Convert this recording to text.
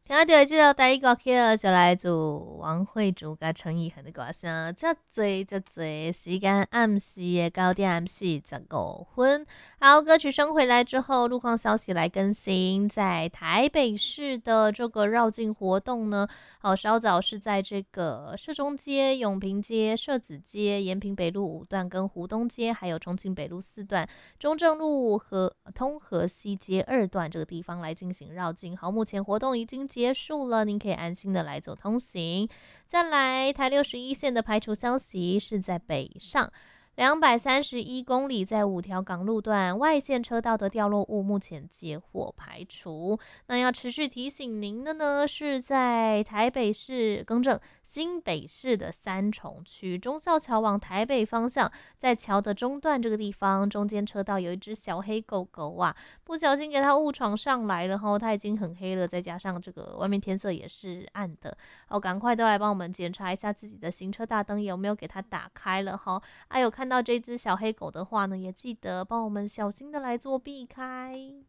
听到这个第一个曲就来自王慧竹甲陈意涵的歌声，遮多，时间暗时的9:45。好，歌曲升回来之后，路况消息来更新，在台北市的这个绕境活动呢，稍早是在这个社中街、永平街、社子街、延平北路5段跟湖东街，还有重庆北路4段、中正路和通河西街2段这个地方来进行绕境。好，目前活动已经结束了，您可以安心的来走通行。再来，台61线的排除消息是在北上。231公里，在5条港路段外线车道的掉落物目前接获排除。那要持续提醒您的呢，是在台北市新北市的三重区忠孝桥往台北方向，在桥的中段这个地方，中间车道有一只小黑狗狗啊，不小心给它误闯上来了吼，它已经很黑了，再加上这个外面天色也是暗的，赶快都来帮我们检查一下自己的行车大灯有没有给它打开了吼。有看到这只小黑狗的话呢，也记得帮我们小心的来做避开。